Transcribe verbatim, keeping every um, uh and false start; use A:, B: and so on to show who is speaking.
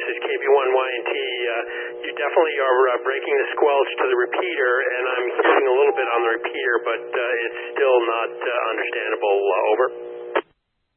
A: this is K B one Y N T. Uh, you definitely are uh, breaking the squelch to the repeater, and I'm hearing a little bit on the repeater, but uh, it's still not uh, understandable. Uh, over.